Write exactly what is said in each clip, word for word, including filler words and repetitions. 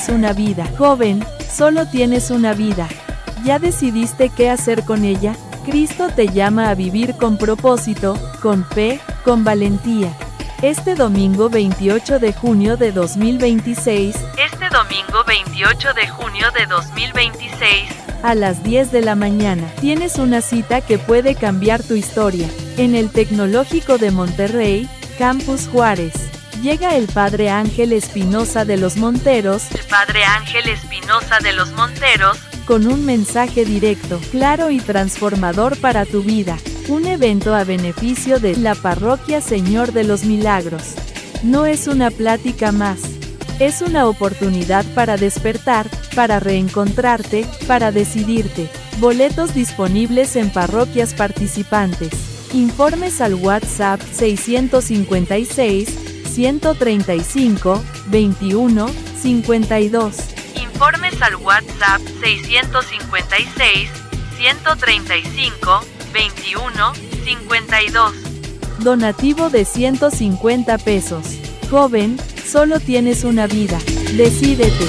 Una vida. Joven, solo tienes una vida. ¿Ya decidiste qué hacer con ella? Cristo te llama a vivir con propósito, con fe, con valentía. Este domingo veintiocho de junio de dos mil veintiséis, este domingo veintiocho de junio de dos mil veintiséis, a las diez de la mañana, tienes una cita que puede cambiar tu historia. En el Tecnológico de Monterrey, Campus Juárez. Llega el Padre Ángel Espinosa de los Monteros, el Padre Ángel Espinosa de los Monteros, con un mensaje directo, claro y transformador para tu vida. Un evento a beneficio de la Parroquia Señor de los Milagros. No es una plática más. Es una oportunidad para despertar, para reencontrarte, para decidirte. Boletos disponibles en parroquias participantes. Informes al WhatsApp seiscientos cincuenta y seis, ciento treinta y cinco, veintiuno, cincuenta y dos. Informes al WhatsApp seiscientos cincuenta y seis, ciento treinta y cinco, veintiuno, cincuenta y dos. Donativo de ciento cincuenta pesos. Joven, solo tienes una vida. Decídete.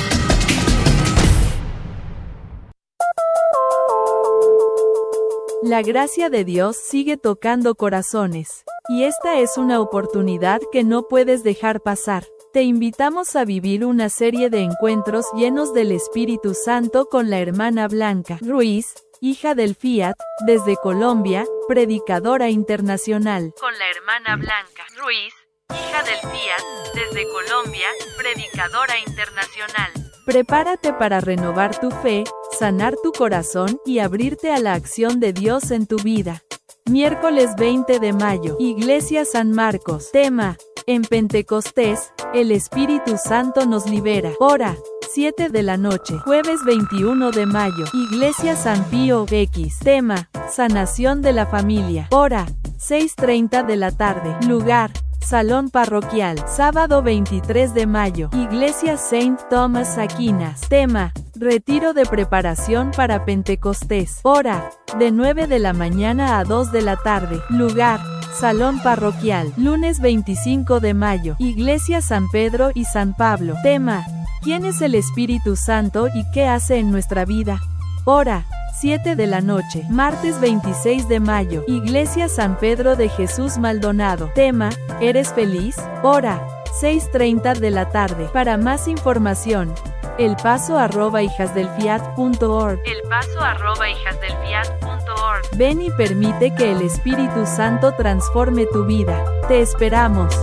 La gracia de Dios sigue tocando corazones. Y esta es una oportunidad que no puedes dejar pasar. Te invitamos a vivir una serie de encuentros llenos del Espíritu Santo con la hermana Blanca Ruiz, hija del Fiat, desde Colombia, predicadora internacional. Con la hermana Blanca Ruiz, hija del Fiat, desde Colombia, predicadora internacional. Prepárate para renovar tu fe, sanar tu corazón y abrirte a la acción de Dios en tu vida. Miércoles veinte de mayo, Iglesia San Marcos. Tema: en Pentecostés, el Espíritu Santo nos libera. Hora: siete de la noche. Jueves veintiuno de mayo, Iglesia San Pío X. Tema: sanación de la familia. Hora: seis treinta de la tarde. Lugar: Salón Parroquial. Sábado veintitrés de mayo, Iglesia Saint Thomas Aquinas. Tema: retiro de preparación para Pentecostés. Hora: de nueve de la mañana a dos de la tarde. Lugar: Salón Parroquial. Lunes veinticinco de mayo, Iglesia San Pedro y San Pablo. Tema: ¿quién es el Espíritu Santo y qué hace en nuestra vida? Hora: siete de la noche. Martes veintiséis de mayo, Iglesia San Pedro de Jesús Maldonado. Tema: ¿eres feliz? Hora: seis treinta de la tarde. Para más información, elpaso arroba hijasdelfiat punto org. elpaso arroba hijasdelfiat punto org. Ven y permite que el Espíritu Santo transforme tu vida. Te esperamos.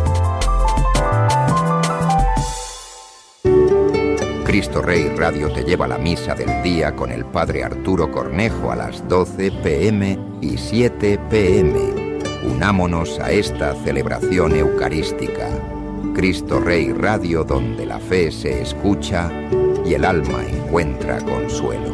Cristo Rey Radio te lleva la misa del día con el Padre Arturo Cornejo a las doce pe eme y siete pe eme. Unámonos a esta celebración eucarística. Cristo Rey Radio, donde la fe se escucha y el alma encuentra consuelo.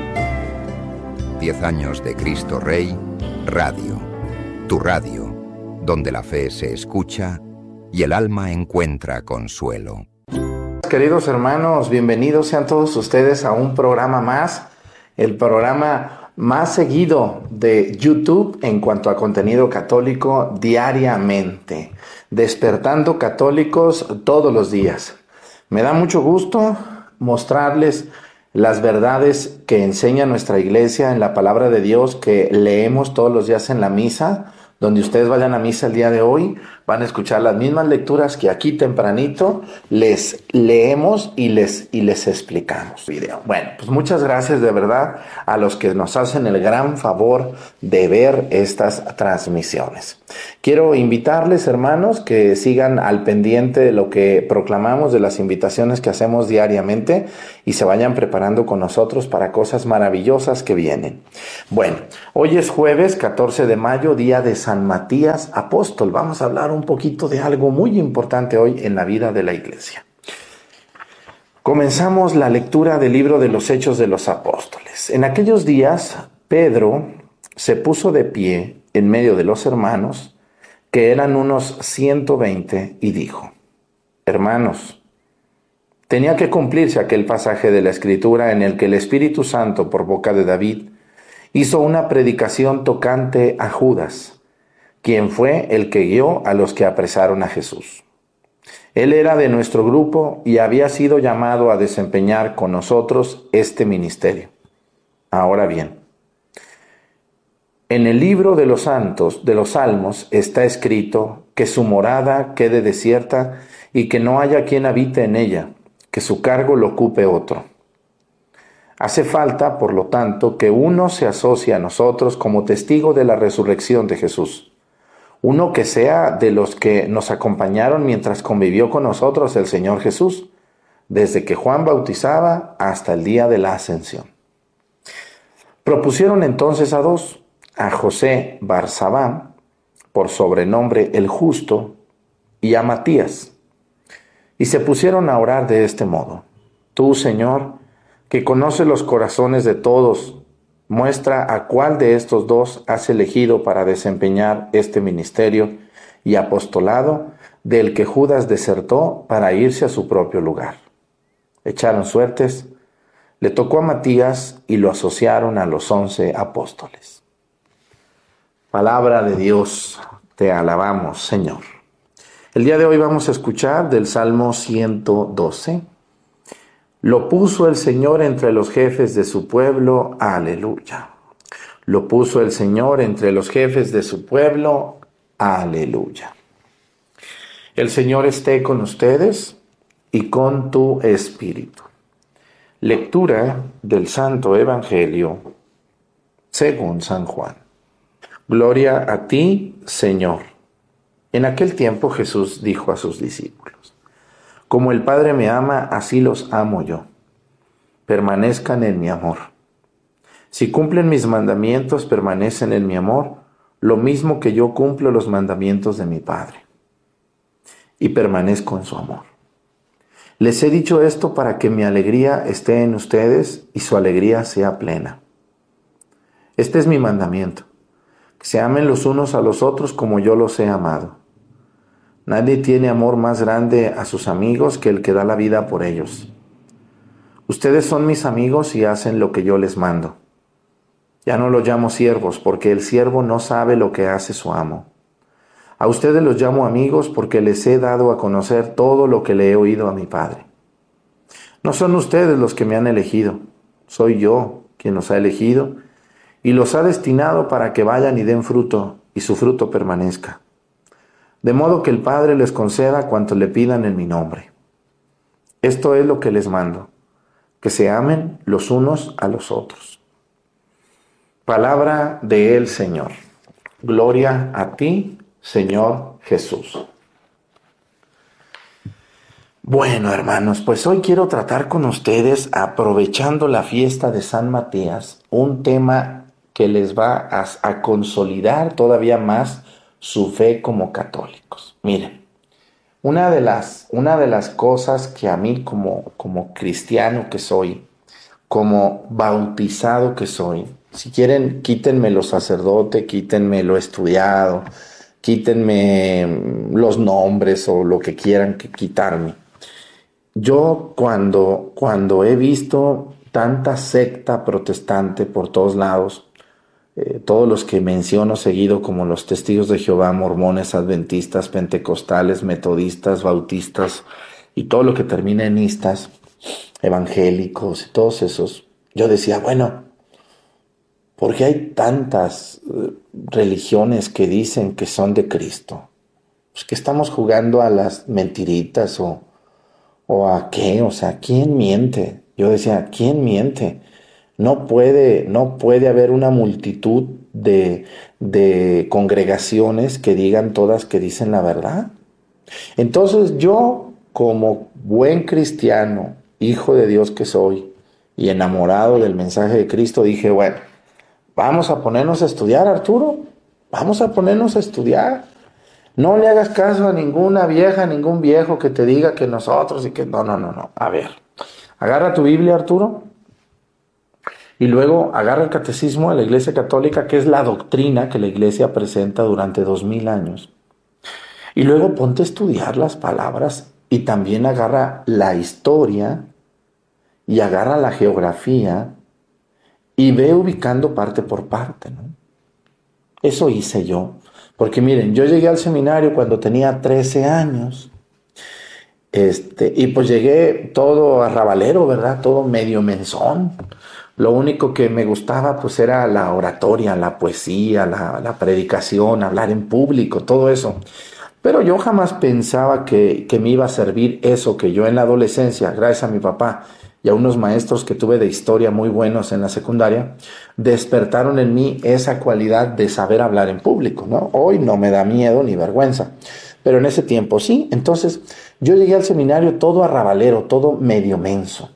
Diez años de Cristo Rey Radio. Tu radio, donde la fe se escucha y el alma encuentra consuelo. Queridos hermanos, bienvenidos sean todos ustedes a un programa más, el programa más seguido de YouTube en cuanto a contenido católico diariamente, despertando católicos todos los días. Me da mucho gusto mostrarles las verdades que enseña nuestra iglesia en la palabra de Dios que leemos todos los días en la misa. Donde ustedes vayan a misa el día de hoy, van a escuchar las mismas lecturas que aquí tempranito les leemos y les, y les explicamos. Video. Bueno, pues muchas gracias de verdad a los que nos hacen el gran favor de ver estas transmisiones. Quiero invitarles, hermanos, que sigan al pendiente de lo que proclamamos, de las invitaciones que hacemos diariamente y se vayan preparando con nosotros para cosas maravillosas que vienen. Bueno, hoy es jueves catorce de mayo, día de San Matías Apóstol. Vamos a hablar un poquito de algo muy importante hoy en la vida de la iglesia. Comenzamos la lectura del libro de los Hechos de los Apóstoles. En aquellos días, Pedro se puso de pie en medio de los hermanos, que eran unos ciento veinte, y dijo: hermanos, tenía que cumplirse aquel pasaje de la Escritura en el que el Espíritu Santo, por boca de David, hizo una predicación tocante a Judas, quien fue el que guió a los que apresaron a Jesús. Él era de nuestro grupo y había sido llamado a desempeñar con nosotros este ministerio. Ahora bien, en el libro de los santos, de los salmos, está escrito que su morada quede desierta y que no haya quien habite en ella, que su cargo lo ocupe otro. Hace falta, por lo tanto, que uno se asocie a nosotros como testigo de la resurrección de Jesús. Uno que sea de los que nos acompañaron mientras convivió con nosotros el Señor Jesús, desde que Juan bautizaba hasta el día de la ascensión. Propusieron entonces a dos, a José Barsabá, por sobrenombre el Justo, y a Matías. Y se pusieron a orar de este modo: Tú, Señor, que conoces los corazones de todos, muestra a cuál de estos dos has elegido para desempeñar este ministerio y apostolado del que Judas desertó para irse a su propio lugar. Echaron suertes, le tocó a Matías y lo asociaron a los once apóstoles. Palabra de Dios, te alabamos, Señor. El día de hoy vamos a escuchar del Salmo ciento doce. Lo puso el Señor entre los jefes de su pueblo, aleluya. Lo puso el Señor entre los jefes de su pueblo, aleluya. El Señor esté con ustedes y con tu espíritu. Lectura del Santo Evangelio según San Juan. Gloria a ti, Señor. En aquel tiempo Jesús dijo a sus discípulos: Como el Padre me ama, así los amo yo. Permanezcan en mi amor. Si cumplen mis mandamientos, permanecen en mi amor, lo mismo que yo cumplo los mandamientos de mi Padre, y permanezco en su amor. Les he dicho esto para que mi alegría esté en ustedes y su alegría sea plena. Este es mi mandamiento: que se amen los unos a los otros como yo los he amado. Nadie tiene amor más grande a sus amigos que el que da la vida por ellos. Ustedes son mis amigos y hacen lo que yo les mando. Ya no los llamo siervos, porque el siervo no sabe lo que hace su amo. A ustedes los llamo amigos porque les he dado a conocer todo lo que le he oído a mi Padre. No son ustedes los que me han elegido, soy yo quien los ha elegido y los ha destinado para que vayan y den fruto, y su fruto permanezca. De modo que el Padre les conceda cuanto le pidan en mi nombre. Esto es lo que les mando, que se amen los unos a los otros. Palabra del Señor. Gloria a ti, Señor Jesús. Bueno, hermanos, pues hoy quiero tratar con ustedes, aprovechando la fiesta de San Matías, un tema que les va a, a consolidar todavía más su fe como católicos. Miren, una de las, una de las cosas que a mí como, como cristiano que soy, como bautizado que soy, si quieren quítenme lo sacerdote, quítenme lo estudiado, quítenme los nombres o lo que quieran que quitarme. Yo cuando, cuando he visto tanta secta protestante por todos lados, Eh, todos los que menciono seguido como los testigos de Jehová, mormones, adventistas, pentecostales, metodistas, bautistas y todo lo que termina en istas, evangélicos y todos esos, yo decía, bueno, ¿por qué hay tantas eh, religiones que dicen que son de Cristo? Pues que estamos jugando a las mentiritas o, o a qué, o sea, ¿quién miente? Yo decía, ¿quién miente? No puede, no puede haber una multitud de, de congregaciones que digan todas que dicen la verdad. Entonces yo, como buen cristiano, hijo de Dios que soy, y enamorado del mensaje de Cristo, dije, bueno, vamos a ponernos a estudiar, Arturo, vamos a ponernos a estudiar. No le hagas caso a ninguna vieja, ningún viejo que te diga que nosotros y que no, no, no, no. A ver, agarra tu Biblia, Arturo, y luego agarra el catecismo de la Iglesia Católica, que es la doctrina que la Iglesia presenta durante dos mil años. Y luego ponte a estudiar las palabras y también agarra la historia y agarra la geografía y ve ubicando parte por parte, ¿no? Eso hice yo. Porque miren, yo llegué al seminario cuando tenía trece años Este, y pues llegué todo arrabalero, ¿verdad? Todo medio menzón. Lo único que me gustaba pues era la oratoria, la poesía, la, la predicación, hablar en público, todo eso. Pero yo jamás pensaba que, que me iba a servir eso que yo en la adolescencia, gracias a mi papá y a unos maestros que tuve de historia muy buenos en la secundaria, despertaron en mí esa cualidad de saber hablar en público, ¿no? Hoy no me da miedo ni vergüenza, pero en ese tiempo sí. Entonces yo llegué al seminario todo arrabalero, todo medio menso.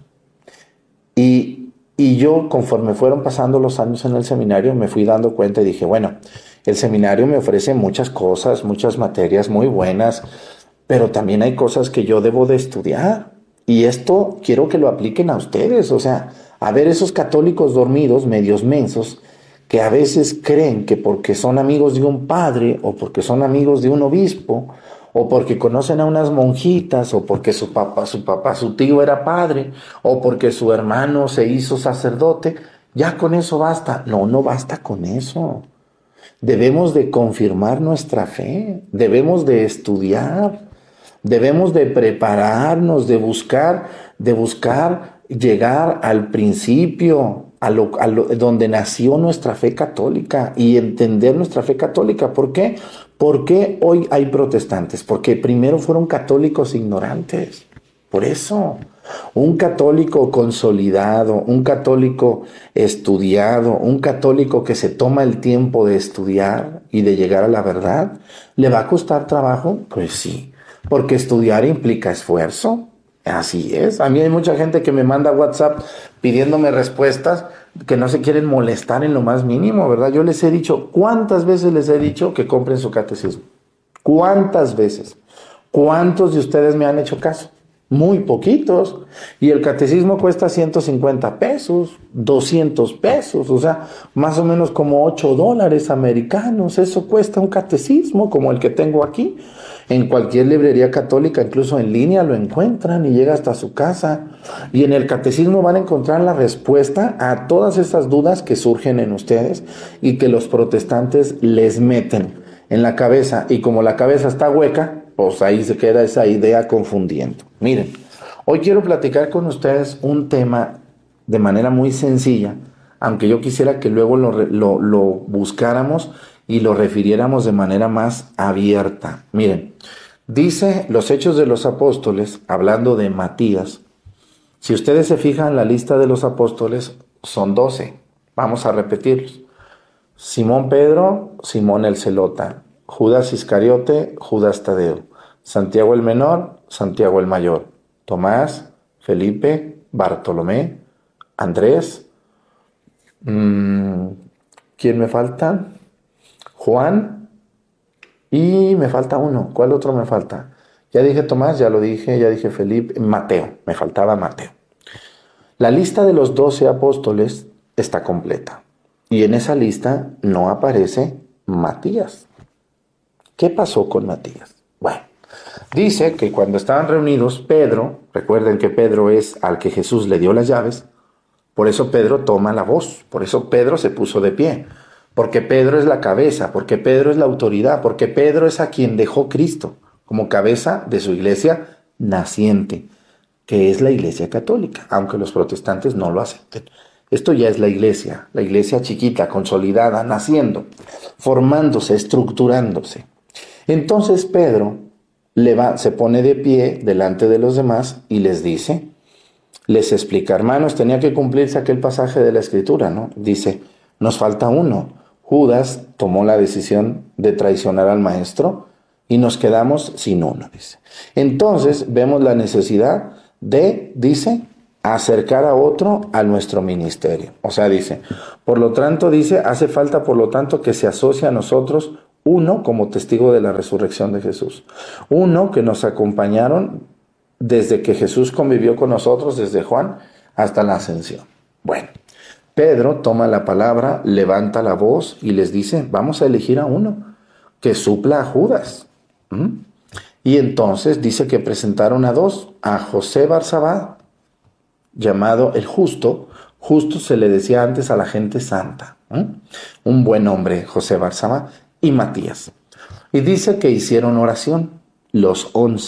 Y, y yo, conforme fueron pasando los años en el seminario, me fui dando cuenta y dije, bueno, el seminario me ofrece muchas cosas, muchas materias muy buenas, pero también hay cosas que yo debo de estudiar. Y esto quiero que lo apliquen a ustedes, o sea, a ver esos católicos dormidos, medios mensos, que a veces creen que porque son amigos de un padre, o porque son amigos de un obispo, o porque conocen a unas monjitas, o porque su papá, su papá, su tío era padre, o porque su hermano se hizo sacerdote, ya con eso basta. No, no basta con eso. Debemos de confirmar nuestra fe, debemos de estudiar, debemos de prepararnos, de buscar, de buscar llegar al principio, a lo, a lo, donde nació nuestra fe católica y entender nuestra fe católica. ¿Por qué? ¿Por qué hoy hay protestantes? Porque primero fueron católicos ignorantes. Por eso, un católico consolidado, un católico estudiado, un católico que se toma el tiempo de estudiar y de llegar a la verdad, ¿le va a costar trabajo? Pues sí, porque estudiar implica esfuerzo. Así es. A mí hay mucha gente que me manda WhatsApp pidiéndome respuestas que no se quieren molestar en lo más mínimo, ¿verdad? Yo les he dicho, ¿cuántas veces les he dicho que compren su catecismo? ¿Cuántas veces? ¿Cuántos de ustedes me han hecho caso? Muy poquitos. Y el catecismo cuesta ciento cincuenta pesos, doscientos pesos, o sea, más o menos como ocho dólares americanos. Eso cuesta un catecismo como el que tengo aquí. En cualquier librería católica, incluso en línea, lo encuentran y llega hasta su casa. Y en el catecismo van a encontrar la respuesta a todas esas dudas que surgen en ustedes y que los protestantes les meten en la cabeza. Y como la cabeza está hueca, pues ahí se queda esa idea confundiendo. Miren, hoy quiero platicar con ustedes un tema de manera muy sencilla, aunque yo quisiera que luego lo, lo, lo buscáramos y lo refiriéramos de manera más abierta. Miren, dice los Hechos de los Apóstoles, hablando de Matías. Si ustedes se fijan, la lista de los apóstoles son doce. Vamos a repetirlos. Simón Pedro, Simón el Celota, Judas Iscariote, Judas Tadeo, Santiago el Menor, Santiago el Mayor, Tomás, Felipe, Bartolomé, Andrés, mmm, ¿quién me falta? Juan, y me falta uno. ¿Cuál otro me falta? Ya dije Tomás, ya lo dije, ya dije Felipe, Mateo, me faltaba Mateo. La lista de los doce apóstoles está completa, y en esa lista no aparece Matías. ¿Qué pasó con Matías? Bueno, dice que cuando estaban reunidos, Pedro, recuerden que Pedro es al que Jesús le dio las llaves, por eso Pedro toma la voz, por eso Pedro se puso de pie, porque Pedro es la cabeza, porque Pedro es la autoridad, porque Pedro es a quien dejó Cristo como cabeza de su iglesia naciente, que es la iglesia católica, aunque los protestantes no lo acepten. Esto ya es la iglesia, la iglesia chiquita, consolidada, naciendo, formándose, estructurándose. Entonces Pedro le va, se pone de pie delante de los demás y les dice, les explica, hermanos, tenía que cumplirse aquel pasaje de la Escritura, ¿no? Dice, nos falta uno. Judas tomó la decisión de traicionar al maestro y nos quedamos sin uno, dice. Entonces vemos la necesidad de, dice, acercar a otro a nuestro ministerio. O sea, dice, por lo tanto, dice, hace falta por lo tanto que se asocie a nosotros uno como testigo de la resurrección de Jesús. Uno que nos acompañaron desde que Jesús convivió con nosotros, desde Juan hasta la ascensión. Bueno, Pedro toma la palabra, levanta la voz y les dice, vamos a elegir a uno que supla a Judas. ¿Mm? Y entonces dice que presentaron a dos, a José Barsabá, llamado el Justo. Justo se le decía antes a la gente santa. ¿Mm? Un buen hombre, José Barsabá, y Matías. Y dice que hicieron oración, los once.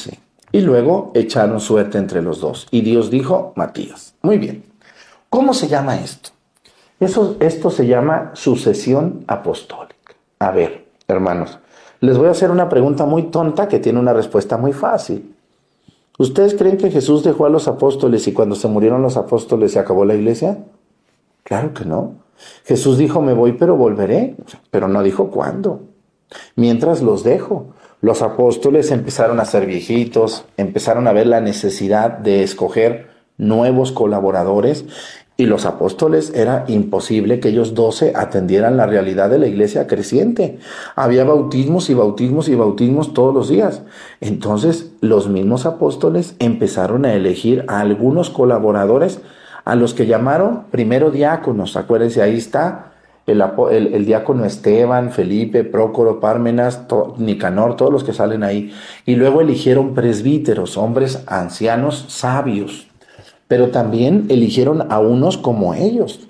Y luego echaron suerte entre los dos. Y Dios dijo, Matías. Muy bien. ¿Cómo se llama esto? Eso, esto se llama sucesión apostólica. A ver, hermanos, les voy a hacer una pregunta muy tonta que tiene una respuesta muy fácil. ¿Ustedes creen que Jesús dejó a los apóstoles y cuando se murieron los apóstoles se acabó la iglesia? Claro que no. Jesús dijo, me voy pero volveré, pero no dijo cuándo. Mientras los dejo. Los apóstoles empezaron a ser viejitos, empezaron a ver la necesidad de escoger nuevos colaboradores y los apóstoles era imposible que ellos doce atendieran la realidad de la iglesia creciente. Había bautismos y bautismos y bautismos todos los días. Entonces los mismos apóstoles empezaron a elegir a algunos colaboradores a los que llamaron primero diáconos. Acuérdense, ahí está. El, el, el diácono Esteban, Felipe, Prócoro, Pármenas, to, Nicanor, todos los que salen ahí. Y luego eligieron presbíteros, hombres ancianos sabios. Pero también eligieron a unos como ellos.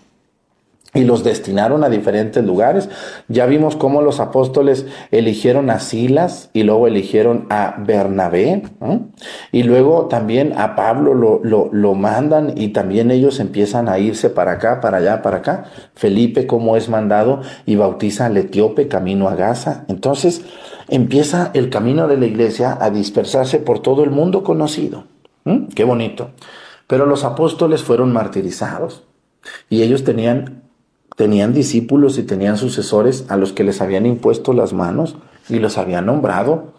Y los destinaron a diferentes lugares. Ya vimos cómo los apóstoles eligieron a Silas y luego eligieron a Bernabé. ¿eh? Y luego también a Pablo lo, lo, lo mandan y también ellos empiezan a irse para acá, para allá, para acá. Felipe, como es mandado, y bautiza al etíope camino a Gaza. Entonces empieza el camino de la iglesia a dispersarse por todo el mundo conocido. ¿eh? Qué bonito. Pero los apóstoles fueron martirizados y ellos tenían... Tenían discípulos y tenían sucesores a los que les habían impuesto las manos y los habían nombrado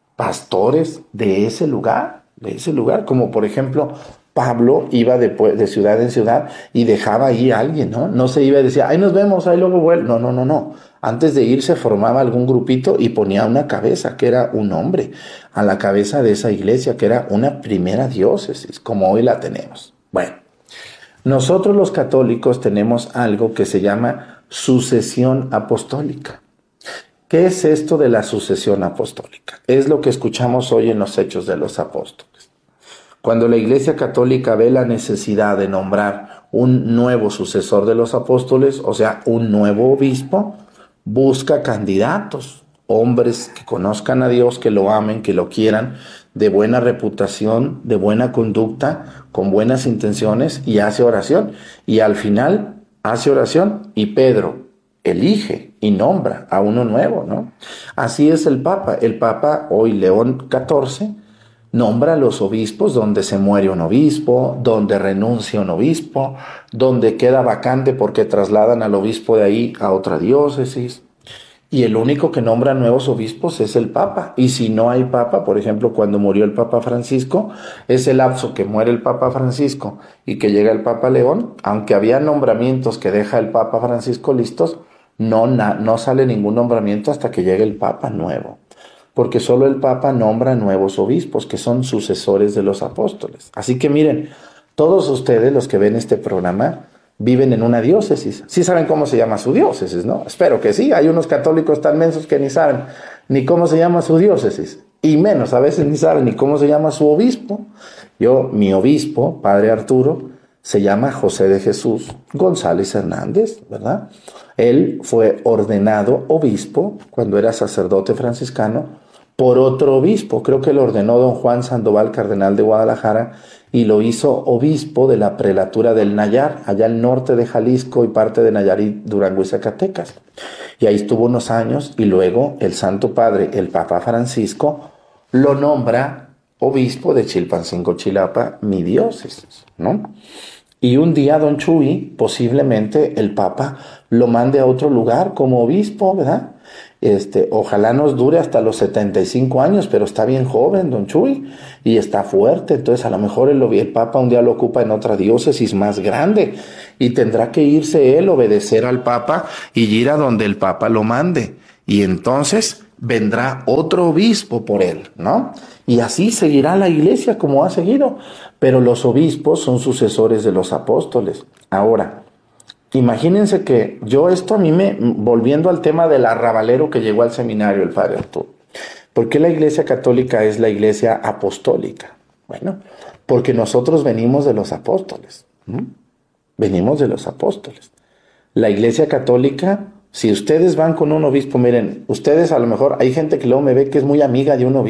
pastores de ese lugar, de ese lugar. Como por ejemplo, Pablo iba de, de ciudad en ciudad y dejaba ahí a alguien, ¿no? No se iba y decía, ahí nos vemos, ahí luego vuelvo. No, no, no, no. Antes de irse formaba algún grupito y ponía una cabeza, que era un hombre, a la cabeza de esa iglesia, que era una primera diócesis, como hoy la tenemos. Bueno. Nosotros los católicos tenemos algo que se llama sucesión apostólica. ¿Qué es esto de la sucesión apostólica? Es lo que escuchamos hoy en los Hechos de los Apóstoles. Cuando la Iglesia Católica ve la necesidad de nombrar un nuevo sucesor de los apóstoles, o sea, un nuevo obispo, busca candidatos, hombres que conozcan a Dios, que lo amen, que lo quieran, de buena reputación, de buena conducta, con buenas intenciones, y hace oración. Y al final hace oración y Pedro elige y nombra a uno nuevo, ¿no? Así es el Papa. El Papa, hoy León catorce, nombra a los obispos donde se muere un obispo, donde renuncia un obispo, donde queda vacante porque trasladan al obispo de ahí a otra diócesis. Y el único que nombra nuevos obispos es el Papa. Y si no hay Papa, por ejemplo, cuando murió el Papa Francisco, ese lapso que muere el Papa Francisco y que llega el Papa León, aunque había nombramientos que deja el Papa Francisco listos, no, na, no sale ningún nombramiento hasta que llegue el Papa nuevo. Porque solo el Papa nombra nuevos obispos, que son sucesores de los apóstoles. Así que miren, todos ustedes, los que ven este programa, viven en una diócesis. Sí saben cómo se llama su diócesis, ¿no? Espero que sí. Hay unos católicos tan mensos que ni saben ni cómo se llama su diócesis. Y menos, a veces ni saben ni cómo se llama su obispo. Yo, mi obispo, Padre Arturo, se llama José de Jesús González Hernández, ¿verdad? Él fue ordenado obispo cuando era sacerdote franciscano por otro obispo. Creo que lo ordenó don Juan Sandoval, cardenal de Guadalajara, y lo hizo obispo de la prelatura del Nayar, allá al norte de Jalisco y parte de Nayarit, Durango y Zacatecas. Y ahí estuvo unos años y luego el Santo Padre, el Papa Francisco, lo nombra obispo de Chilpancingo, Chilapa, mi diócesis, ¿no? Y un día don Chuy, posiblemente el Papa lo mande a otro lugar como obispo, ¿verdad? Este, ojalá nos dure hasta los setenta y cinco años, pero está bien joven don Chuy y está fuerte, entonces a lo mejor el, el Papa un día lo ocupa en otra diócesis más grande y tendrá que irse él, obedecer al Papa y ir a donde el Papa lo mande, y entonces vendrá otro obispo por él, ¿no? Y así seguirá la iglesia como ha seguido, pero los obispos son sucesores de los apóstoles. Ahora, imagínense que yo esto a mí me, volviendo al tema del arrabalero que llegó al seminario, el Padre Arturo, ¿por qué la iglesia católica es la iglesia apostólica? Bueno, porque nosotros venimos de los apóstoles, ¿no? Venimos de los apóstoles. La iglesia católica, si ustedes van con un obispo, miren, ustedes a lo mejor, hay gente que luego me ve que es muy amiga de un obispo,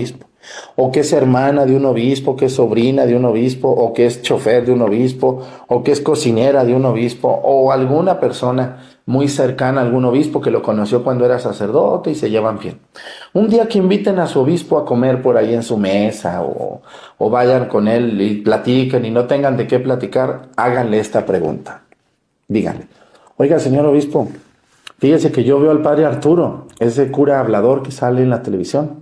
o que es hermana de un obispo, que es sobrina de un obispo, o que es chofer de un obispo, o que es cocinera de un obispo, o alguna persona muy cercana a algún obispo que lo conoció cuando era sacerdote y se llevan bien. Un día que inviten a su obispo a comer por ahí en su mesa, o, o vayan con él y platiquen y no tengan de qué platicar, háganle esta pregunta. Díganle: oiga, señor obispo, fíjese que yo veo al padre Arturo, ese cura hablador que sale en la televisión.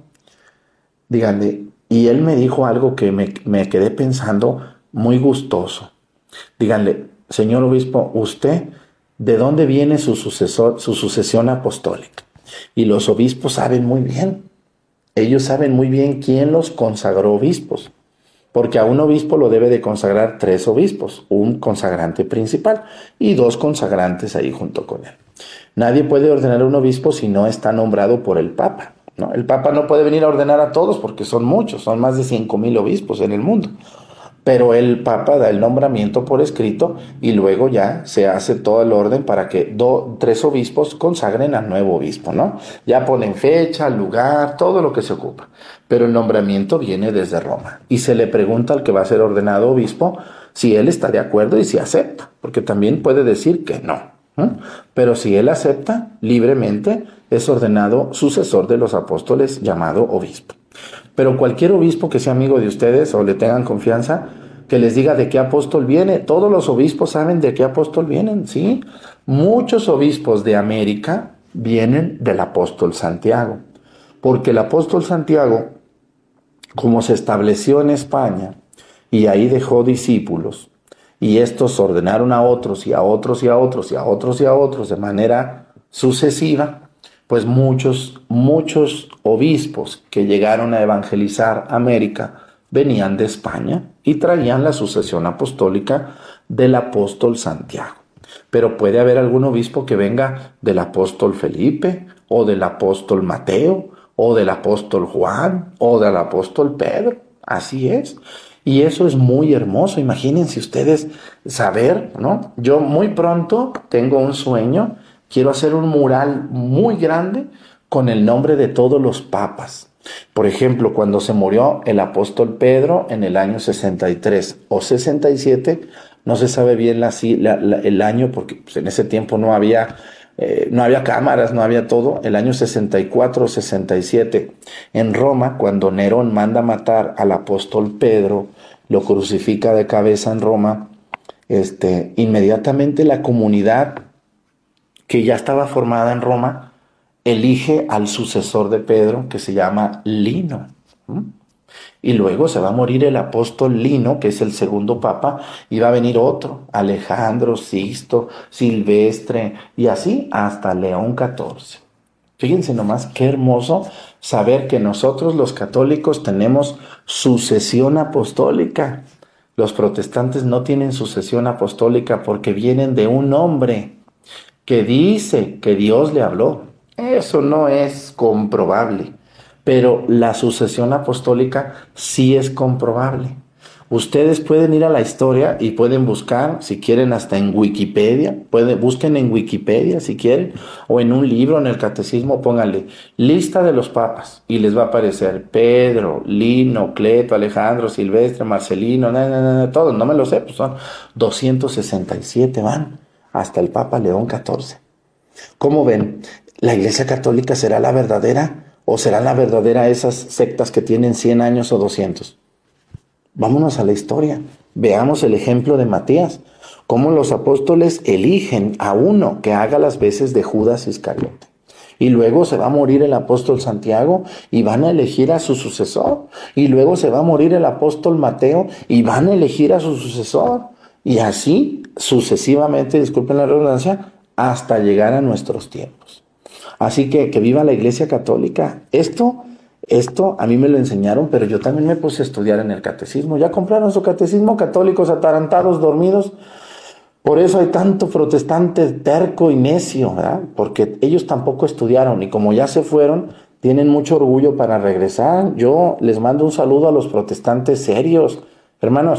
Díganle, y él me dijo algo que me, me quedé pensando muy gustoso. Díganle: señor obispo, usted, ¿de dónde viene su sucesor, su sucesión apostólica? Y los obispos saben muy bien. Ellos saben muy bien quién los consagró obispos. Porque a un obispo lo debe de consagrar tres obispos, un consagrante principal y dos consagrantes ahí junto con él. Nadie puede ordenar a un obispo si no está nombrado por el Papa, ¿no? El Papa no puede venir a ordenar a todos porque son muchos, son más de cinco mil obispos en el mundo. Pero el Papa da el nombramiento por escrito y luego ya se hace todo el orden para que do, tres obispos consagren al nuevo obispo, ¿no? Ya ponen fecha, lugar, todo lo que se ocupa. Pero el nombramiento viene desde Roma y se le pregunta al que va a ser ordenado obispo si él está de acuerdo y si acepta, porque también puede decir que no, ¿eh? Pero si él acepta libremente, es ordenado sucesor de los apóstoles, llamado obispo. Pero cualquier obispo que sea amigo de ustedes o le tengan confianza, que les diga de qué apóstol viene. Todos los obispos saben de qué apóstol vienen, ¿sí? Muchos obispos de América vienen del apóstol Santiago, porque el apóstol Santiago, como se estableció en España y ahí dejó discípulos, y estos ordenaron a otros y a otros y a otros y a otros y a otros de manera sucesiva, pues muchos, muchos obispos que llegaron a evangelizar América venían de España y traían la sucesión apostólica del apóstol Santiago. Pero puede haber algún obispo que venga del apóstol Felipe, o del apóstol Mateo, o del apóstol Juan, o del apóstol Pedro. Así es. Y eso es muy hermoso. Imagínense ustedes saber, ¿no? Yo muy pronto tengo un sueño. Quiero hacer un mural muy grande con el nombre de todos los papas. Por ejemplo, cuando se murió el apóstol Pedro en el año sesenta y tres o sesenta y siete, no se sabe bien la, la, la, el año porque pues, en ese tiempo no había, eh, no había cámaras, no había todo. El año sesenta y cuatro o sesenta y siete, en Roma, cuando Nerón manda matar al apóstol Pedro, lo crucifica de cabeza en Roma, este, inmediatamente la comunidad que ya estaba formada en Roma, elige al sucesor de Pedro, que se llama Lino. ¿Mm? Y luego se va a morir el apóstol Lino, que es el segundo papa, y va a venir otro, Alejandro, Sixto, Silvestre, y así hasta León catorce. Fíjense nomás qué hermoso saber que nosotros los católicos tenemos sucesión apostólica. Los protestantes no tienen sucesión apostólica porque vienen de un hombre que dice que Dios le habló. Eso no es comprobable, pero la sucesión apostólica sí es comprobable. Ustedes pueden ir a la historia y pueden buscar, si quieren, hasta en Wikipedia. Pueden, busquen en Wikipedia si quieren, o en un libro, en el catecismo, pónganle lista de los papas y les va a aparecer Pedro, Lino, Cleto, Alejandro, Silvestre, Marcelino, na, na, na, todos, no me lo sé, pues son doscientos sesenta y siete van hasta el Papa León catorce. ¿Cómo ven? ¿La Iglesia Católica será la verdadera o será la verdadera esas sectas que tienen cien años o doscientos? Vámonos a la historia. Veamos el ejemplo de Matías. Cómo los apóstoles eligen a uno que haga las veces de Judas Iscariote. Y luego se va a morir el apóstol Santiago y van a elegir a su sucesor. Y luego se va a morir el apóstol Mateo y van a elegir a su sucesor. Y así sucesivamente, disculpen la redundancia, hasta llegar a nuestros tiempos. Así que que viva la Iglesia Católica. Esto, esto a mí me lo enseñaron, pero yo también me puse a estudiar en el catecismo. ¿Ya compraron su catecismo? Católicos atarantados, dormidos. Por eso hay tanto protestante terco y necio, ¿verdad? Porque ellos tampoco estudiaron y como ya se fueron, tienen mucho orgullo para regresar. Yo les mando un saludo a los protestantes serios. Hermanos,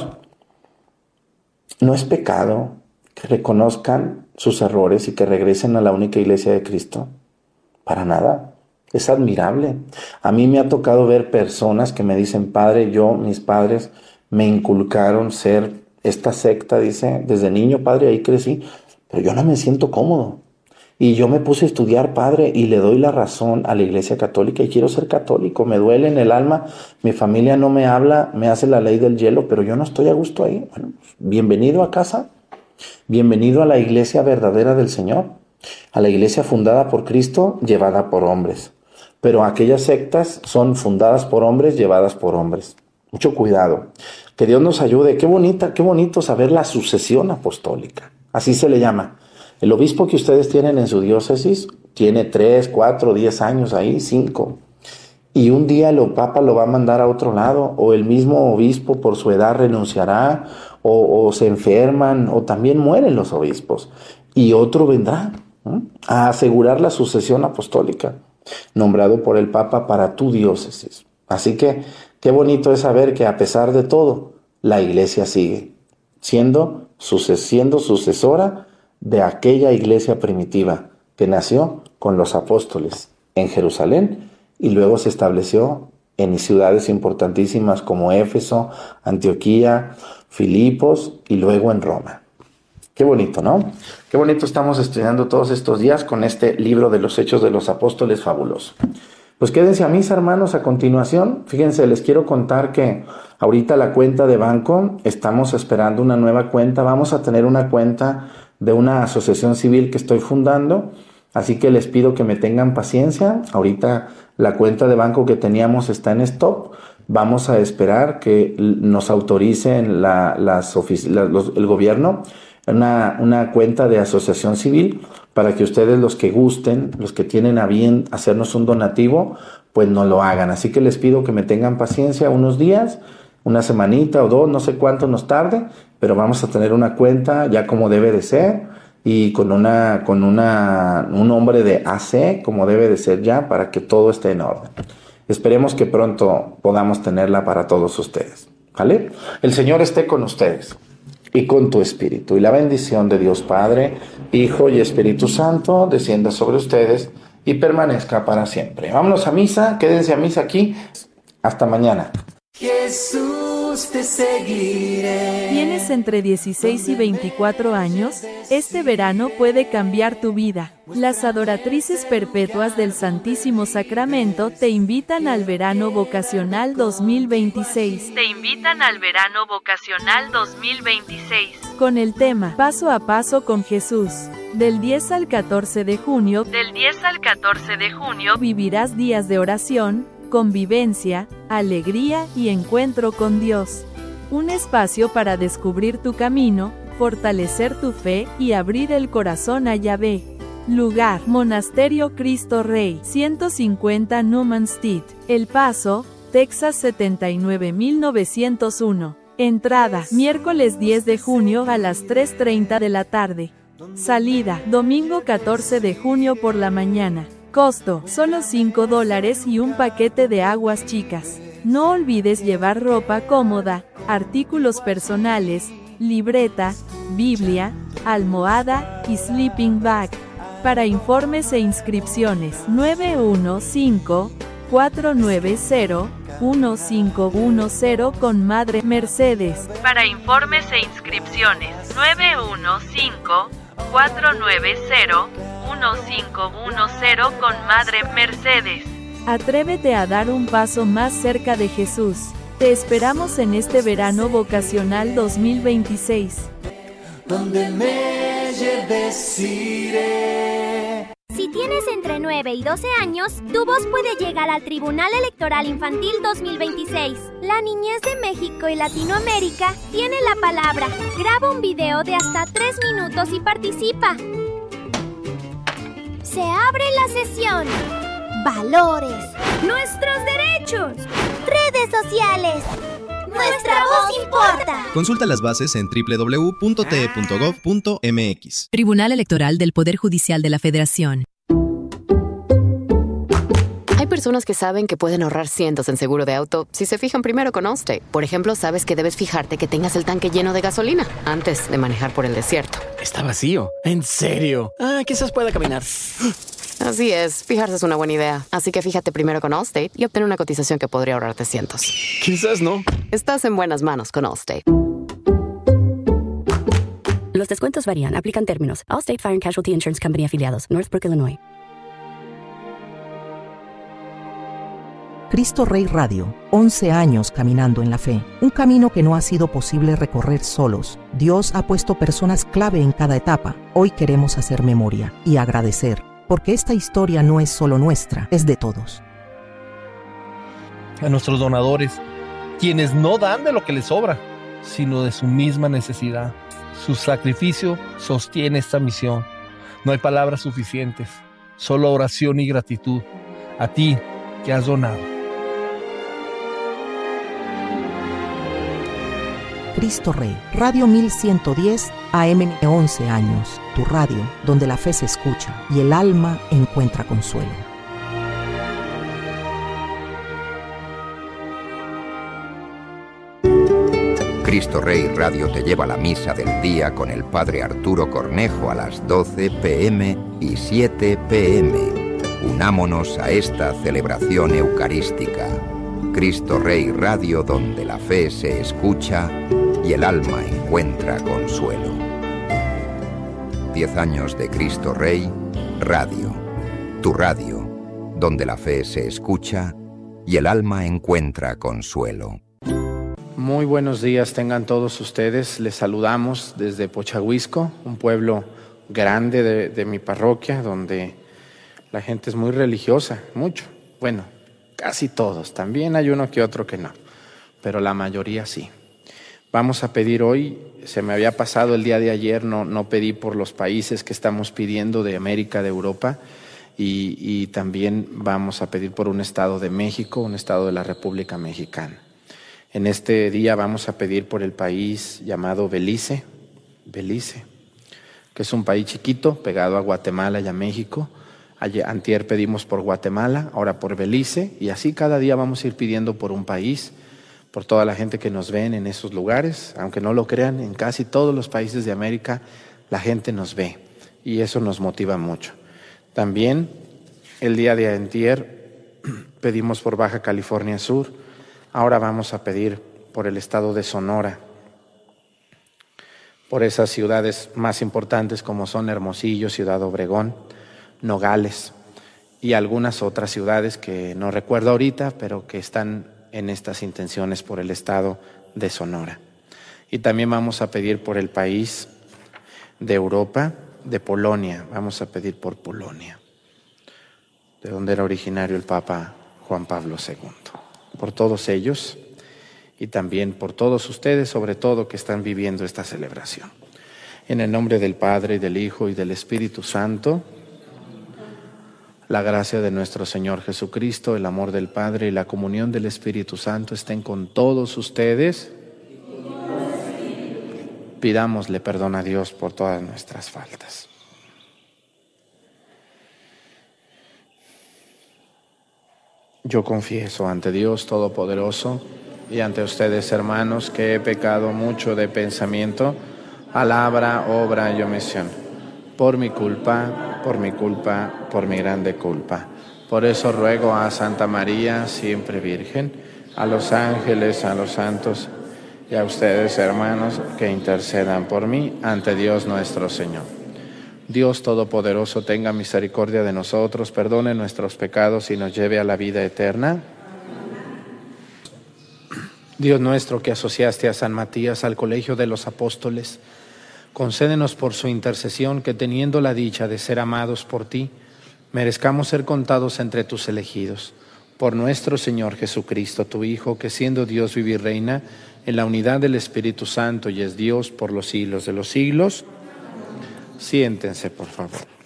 no es pecado que reconozcan sus errores y que regresen a la única iglesia de Cristo. Para nada. Es admirable. A mí me ha tocado ver personas que me dicen, padre, yo, mis padres me inculcaron ser esta secta, dice, desde niño, padre, ahí crecí, pero yo no me siento cómodo. Y yo me puse a estudiar, padre, y le doy la razón a la Iglesia Católica y quiero ser católico. Me duele en el alma, mi familia no me habla, me hace la ley del hielo, pero yo no estoy a gusto ahí. Bueno, bienvenido a casa, bienvenido a la Iglesia verdadera del Señor, a la Iglesia fundada por Cristo, llevada por hombres. Pero aquellas sectas son fundadas por hombres, llevadas por hombres. Mucho cuidado. Que Dios nos ayude. Qué bonita, qué bonito saber la sucesión apostólica. Así se le llama. El obispo que ustedes tienen en su diócesis tiene tres, cuatro, diez años ahí, cinco. Y un día el Papa lo va a mandar a otro lado, o el mismo obispo por su edad renunciará, o, o se enferman, o también mueren los obispos. Y otro vendrá, ¿eh? a asegurar la sucesión apostólica, nombrado por el Papa para tu diócesis. Así que qué bonito es saber que a pesar de todo, la Iglesia sigue siendo, siendo sucesora de aquella iglesia primitiva que nació con los apóstoles en Jerusalén y luego se estableció en ciudades importantísimas como Éfeso, Antioquía, Filipos y luego en Roma. Qué bonito, ¿no? Qué bonito estamos estudiando todos estos días con este libro de los Hechos de los Apóstoles fabuloso. Pues quédense a mis hermanos a continuación. Fíjense, les quiero contar que ahorita la cuenta de banco, estamos esperando una nueva cuenta. Vamos a tener una cuenta de una asociación civil que estoy fundando, así que les pido que me tengan paciencia. Ahorita la cuenta de banco que teníamos está en stop. Vamos a esperar que nos autoricen la, las ofici- la, los, el gobierno una, una cuenta de asociación civil para que ustedes, los que gusten, los que tienen a bien hacernos un donativo, pues no lo hagan. Así que les pido que me tengan paciencia unos días, una semanita o dos, no sé cuánto nos tarde, pero vamos a tener una cuenta ya como debe de ser y con una con una un nombre de A C como debe de ser ya para que todo esté en orden. Esperemos que pronto podamos tenerla para todos ustedes, ¿vale? El Señor esté con ustedes y con tu espíritu, y la bendición de Dios Padre, Hijo y Espíritu Santo descienda sobre ustedes y permanezca para siempre. Vámonos a misa, quédense a misa aquí. Hasta mañana. Jesús, te seguiré. ¿Tienes entre dieciséis y veinticuatro años? Este verano puede cambiar tu vida. Las adoratrices perpetuas del Santísimo Sacramento te invitan al verano vocacional dos mil veintiséis. Te invitan al verano vocacional dos mil veintiséis. Con el tema Paso a Paso con Jesús. Del diez al catorce de junio, del diez al catorce de junio vivirás días de oración, convivencia, alegría y encuentro con Dios. Un espacio para descubrir tu camino, fortalecer tu fe y abrir el corazón a Yahvé. Lugar: Monasterio Cristo Rey, ciento cincuenta Newman Street, El Paso, Texas setenta y nueve mil novecientos uno. Entrada: miércoles diez de junio a las tres treinta de la tarde. Salida: domingo catorce de junio por la mañana. Costo: solo cinco dólares y un paquete de aguas chicas. No olvides llevar ropa cómoda, artículos personales, libreta, Biblia, almohada y sleeping bag. Para informes e inscripciones, nueve uno cinco, cuatro nueve cero, uno cinco uno cero con Madre Mercedes. Para informes e inscripciones, nueve uno cinco, cuatro nueve cero, uno cinco uno cero con Madre Mercedes. Atrévete a dar un paso más cerca de Jesús. Te esperamos en este verano vocacional dos mil veintiséis. Donde me lleves iré. Si tienes entre nueve y doce años, tu voz puede llegar al Tribunal Electoral Infantil dos mil veintiséis. La niñez de México y Latinoamérica tiene la palabra. Graba un video de hasta tres minutos y participa. Se abre la sesión. Valores. Nuestros derechos. Redes sociales. Nuestra voz importa. Consulta las bases en doble u doble u doble u punto t e punto gov punto m x. Tribunal Electoral del Poder Judicial de la Federación. Hay personas que saben que pueden ahorrar cientos en seguro de auto si se fijan primero con Allstate. Por ejemplo, sabes que debes fijarte que tengas el tanque lleno de gasolina antes de manejar por el desierto. Está vacío. ¿En serio? Ah, quizás pueda caminar. Así es, fijarse es una buena idea. Así que fíjate primero con Allstate y obtén una cotización que podría ahorrarte cientos. Quizás no. Estás en buenas manos con Allstate. Los descuentos varían. Aplican términos. Allstate Fire and Casualty Insurance Company afiliados. Northbrook, Illinois. Cristo Rey Radio, once años caminando en la fe. Un camino que no ha sido posible recorrer solos. Dios ha puesto personas clave en cada etapa. Hoy queremos hacer memoria y agradecer, porque esta historia no es solo nuestra, es de todos. A nuestros donadores, quienes no dan de lo que les sobra, sino de su misma necesidad. Su sacrificio sostiene esta misión. No hay palabras suficientes, solo oración y gratitud. A ti que has donado. Cristo Rey, Radio mil ciento diez A M, once años, tu radio, donde la fe se escucha y el alma encuentra consuelo. Cristo Rey Radio te lleva la misa del día con el Padre Arturo Cornejo a las doce pm y siete pm. Unámonos a esta celebración eucarística. Cristo Rey Radio, donde la fe se escucha y el alma encuentra consuelo. Diez años de Cristo Rey Radio. Tu radio, donde la fe se escucha y el alma encuentra consuelo. Muy buenos días tengan todos ustedes. Les saludamos desde Pochahuisco, un pueblo grande de, de mi parroquia, donde la gente es muy religiosa, mucho. Bueno, casi todos. También hay uno que otro que no, pero la mayoría sí. Vamos a pedir hoy, se me había pasado el día de ayer, no, no pedí por los países que estamos pidiendo de América, de Europa, y, y también vamos a pedir por un estado de México, un estado de la República Mexicana. En este día vamos a pedir por el país llamado Belice, Belice, que es un país chiquito, pegado a Guatemala y a México. Ayer, antier pedimos por Guatemala, ahora por Belice, y así cada día vamos a ir pidiendo por un país, por toda la gente que nos ven en esos lugares. Aunque no lo crean, en casi todos los países de América la gente nos ve, y eso nos motiva mucho. También el día de antier pedimos por Baja California Sur, ahora vamos a pedir por el estado de Sonora, por esas ciudades más importantes como son Hermosillo, Ciudad Obregón, Nogales y algunas otras ciudades que no recuerdo ahorita, pero que están en estas intenciones por el estado de Sonora. Y también vamos a pedir por el país de Europa, de Polonia, vamos a pedir por Polonia, de donde era originario el Papa Juan Pablo segundo. Por todos ellos y también por todos ustedes, sobre todo, que están viviendo esta celebración. En el nombre del Padre, y del Hijo, y del Espíritu Santo, la gracia de nuestro Señor Jesucristo, el amor del Padre y la comunión del Espíritu Santo estén con todos ustedes. Pidámosle perdón a Dios por todas nuestras faltas. Yo confieso ante Dios Todopoderoso y ante ustedes, hermanos, que he pecado mucho de pensamiento, palabra, obra y omisión. Por mi culpa, por mi culpa, por mi grande culpa. Por eso ruego a Santa María, siempre Virgen, a los ángeles, a los santos y a ustedes, hermanos, que intercedan por mí ante Dios nuestro Señor. Dios Todopoderoso tenga misericordia de nosotros, perdone nuestros pecados y nos lleve a la vida eterna. Dios nuestro, que asociaste a San Matías al colegio de los apóstoles, concédenos por su intercesión que, teniendo la dicha de ser amados por ti, merezcamos ser contados entre tus elegidos. Por nuestro Señor Jesucristo, tu Hijo, que siendo Dios vive y reina en la unidad del Espíritu Santo y es Dios por los siglos de los siglos. Siéntense, por favor.